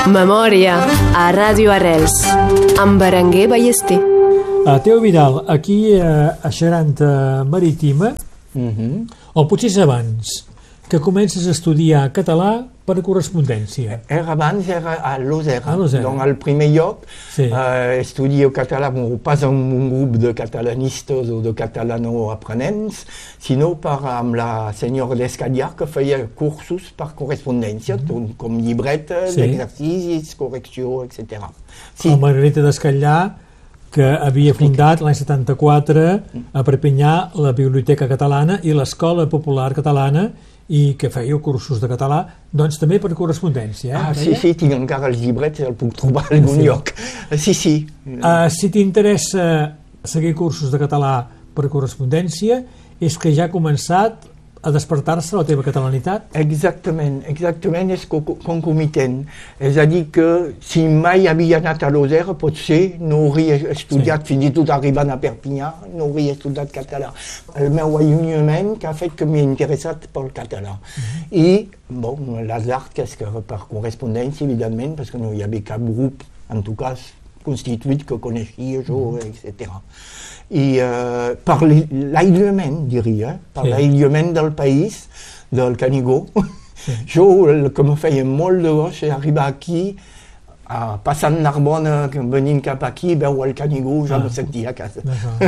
Memòria a Ràdio Arrels amb Berenguer Ballester. Teo Vidal, aquí a Xaranta Marítima, o potser és abans, que comences a estudiar català per correspondència. Abans era a Lozère. Doncs al primer lloc estudio català, pas amb un grup de catalanistes o de catalanoaprenents, sinó amb la senyora Descallar, que feia cursos per correspondència, com llibretes, exercicis, correcció, etc. La Margarita Descallar, que havia fundat l'any 74 a Perpinyà la Biblioteca Catalana i l'Escola Popular Catalana, i que fèieu cursos de català, doncs també per correspondència. Sí, tinc encara els llibrets, el puc trobar a algun lloc. Sí. Si t'interessa seguir cursos de català per correspondència, és que ja ha començat a despertar-se la teva catalanitat? Exactament, és concomitent. És a dir que si mai havia anat a Lozère, potser no hauria estudiat, fins i tot arribant a Perpinyà, no hauria estudiat català. El meu allunyament que ha fet que m'he interessat pel català. I, l'azar que és que per correspondència, evidentment, perquè no hi havia cap grup, en tot cas, constituït que coneixia jo, etc. I per l'aïllament, diria, per l'aïllament del país, del Canigó, jo el que me feia molt de goig és arribar aquí, passant Narbona, venint cap aquí, veure el Canigó, ja me sentia a casa.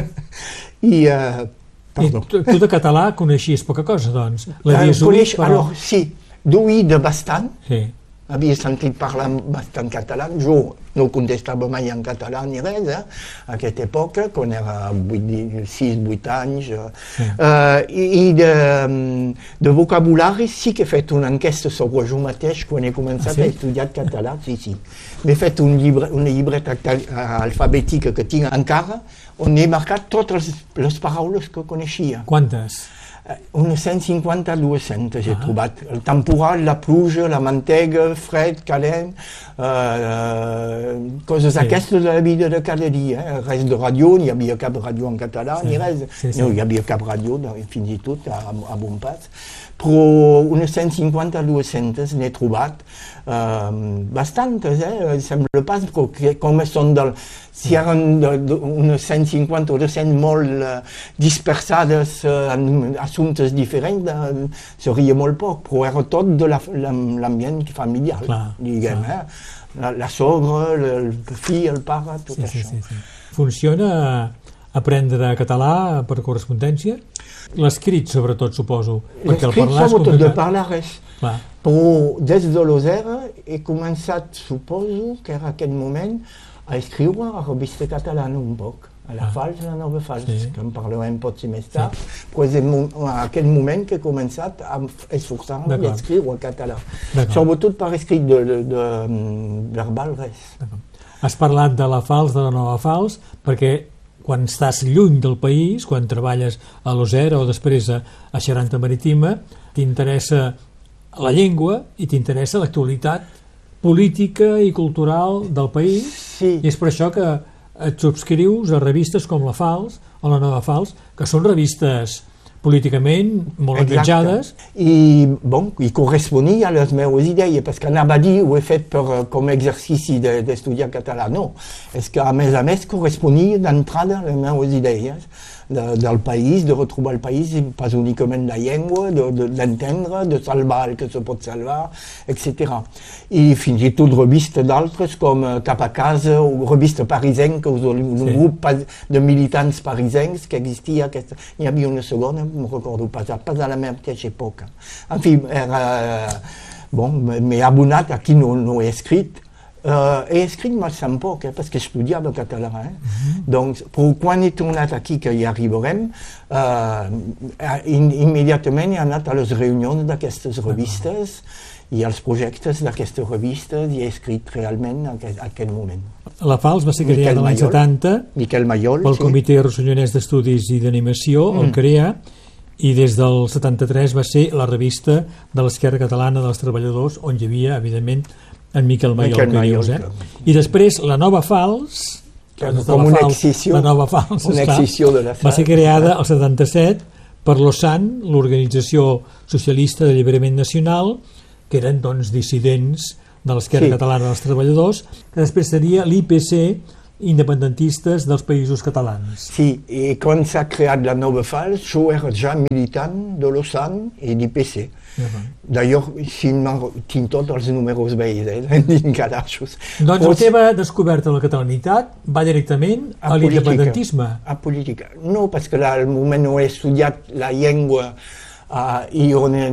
I tu de català coneixies poca cosa, doncs? Sí, d'oïda bastant. Havia sentit parlar bastant català. Jo no contestava mai en català ni res, a aquesta època, quan era 6-8 anys. I de vocabulari sí que he fet una enquesta sobre jo mateix quan he començat a estudiar català. Sí. M'he fet una llibreta alfabètica que tinc encara, on he marcat totes les paraules que coneixia. Quantes? Unes 150 a 200 he trobat. El temporal, la pluja, la mantega, fred, calent, coses aquestes de la vida de cada dia. Res de ràdio, n'hi havia cap ràdio en català, ni res. No hi havia cap ràdio, fins i tot, a bon pas. Però unes 150 a 200 n'he trobat. Bastantes, sembla pas, però com són si eren unes 150 o 200 molt dispersades en assumptes diferents, seria molt poc, però era tot de l'ambient familiar, diguem. La sogra, el fill, el pare, tot això. Funciona aprendre català per correspondència? L'escrit, sobretot, suposo. L'escrit, sobretot, de parlar res. Però des de Lozère he començat, suposo, que era aquest moment, a escriure a revista catalana un poc, a la Fals, la Nova Fals, que en parlarem potser més tard, però és en aquell moment que he començat a esforçar-me a escriure en català. Sobretot per escrit de verbal, res. Has parlat de la Fals, de la Nova Fals, perquè quan estàs lluny del país, quan treballes a Lozère o després a Xaranta Marítima, t'interessa la llengua i t'interessa l'actualitat política i cultural del país, i és per això que et subscrius a revistes com la Fals o la Nova Fals, que són revistes políticament molt engatjades. I corresponia a les meves idees, perquè anava a dir, ho he fet com a exercici d'estudiar català. No, és que a més corresponia d'entrada a les meves idees del país, de retrobar el país, pas únicament la llengua, d'entendre, de salvar el que se pot salvar, etc. I fins i tot revistes d'altres com Cap a casa o revista parisenca, un grup de militants parisencs que existia, n'hi havia una segona, no recordo pas a la mateixa època. En fi, m'he abonat, aquí no he escrit. He escrit bastant poc, perquè estudiava català. Doncs, però quan he tornat aquí, que hi arribarem, immediatament he anat a les reunions d'aquestes revistes i als projectes d'aquestes revistes i he escrit realment en aquest moment. La Fals va ser creada l'any 70 pel Comitè Rossellonès d'Estudis i d'Animació, el CREA, i des del 73 va ser la revista de l'Esquerra Catalana dels Treballadors, on hi havia, evidentment, en Miquel Mayol, que dius, I després la Nova Fals, com una excisió va ser creada el 77 per l'OSAN, l'Organització Socialista d'Alliberament Nacional, que eren, doncs, dissidents de l'Esquerra Catalana dels Treballadors, que després seria l'IPC, independentistes dels Països Catalans. Sí, i quan s'ha creat la nova FALS, jo era ja militant de l'OSAN i d'IPC. D'ailleurs, tinc tots els números vells, en calaixos. Doncs la teva descoberta de la catalanitat va directament a l'independentisme. A política. No, perquè al moment no he estudiat la llengua i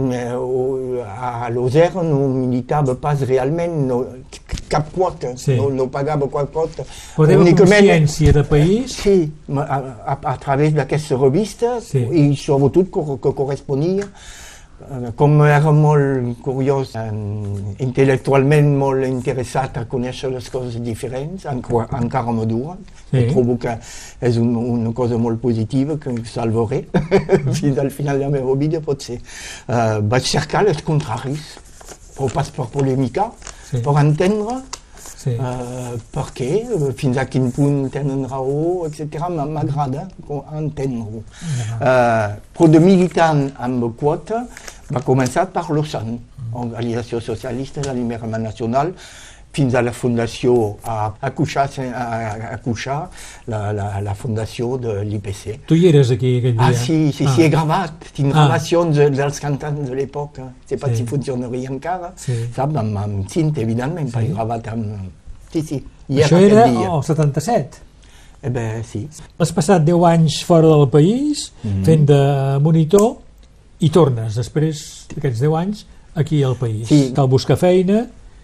a l'Osera no militava pas realment cap quota, no pagava cap quota. Però teva consciència de país? Sí, a través d'aquesta revista i sobretot que corresponia. Com era molt curiós, intel·lectualment molt interessat a conèixer les coses diferents, encara me duren. Trobo que és una cosa molt positiva que salvaré fins al final de la meva vida, potser. Vaig cercar els contraris, però pas per polèmica, per entendre per què, fins a quin punt tenen raó, etc. M'agrada entendre-ho. Però de militant amb quota va començar per l'OSAN, Organització Socialista de l'Alliberament Nacional, fins a la fundació a Cuixà, la fundació de l'IPC. Tu hi eres aquí aquell dia? Sí, he gravat. Tinc gravacions dels cantants de l'època. No sé pas si funcionaria encara. Saps, amb cinta, evidentment, perquè he gravat amb... Sí. Això era el 77? Sí. Has passat 10 anys fora del país, fent de monitor, i tornes, després d'aquests 10 anys, aquí al país. Cal buscar feina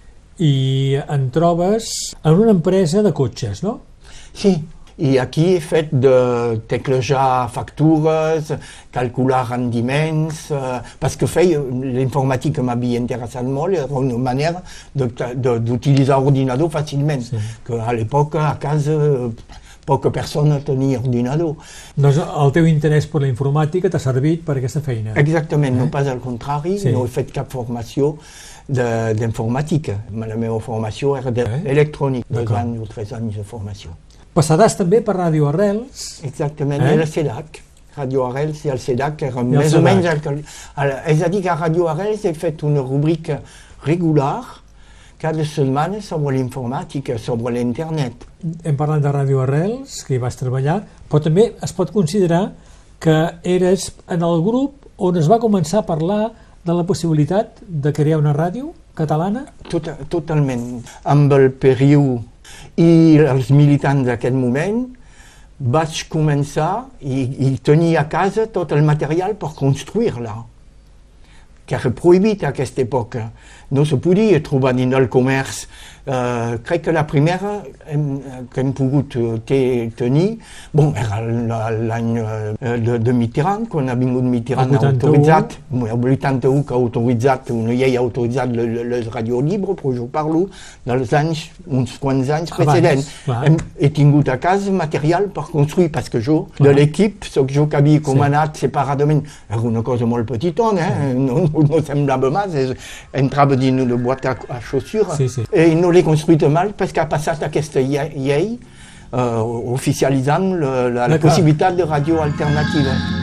i en trobes en una empresa de cotxes, no? Sí, i aquí he fet de teclejar factures, calcular rendiments, perquè l'informàtica m'havia interessat molt, era una manera d'utilitzar ordinador fàcilment, que a l'època a casa poca persona tenia ordinador. Doncs el teu interès per la informàtica t'ha servit per aquesta feina? Exactament, no pas al contrari, no he fet cap formació d'informàtica. La meva formació era d'electrònic, 2 anys o 3 anys de formació. Passaràs també per Ràdio Arrels? Exactament, i el CEDAC. Ràdio Arrels i el CEDAC eren més o menys... És a dir, que a Ràdio Arrels he fet una rubrica regular cada setmana sobre l'informàtica, sobre l'internet. Hem parlat de Ràdio Arrels, que hi vas treballar, però també es pot considerar que eres en el grup on es va començar a parlar de la possibilitat de crear una ràdio catalana? Totalment. Amb el període i els militants d'aquest moment vaig començar i tenir a casa tot el material per construir-la, que era prohibit a aquesta època. No se podia trobar dins del comerç. Crec que la primera que hem pogut tenir, era l'any de Mitterrand, quan ha vingut Mitterrand autoritzat, el 81 que ha autoritzat, una llei ha autoritzat les radiolibres, però jo parlo dels anys, uns quants anys precedents. He tingut a casa material per construir, perquè jo, de l'equip, soc jo que havia comanat separadament, era una cosa molt petitona, no semblava massa, entrava dins una boîte a chaussures, i no l'he construït mal perquè ha passat aquesta llei oficialitzant la possibilitat de ràdio alternativa.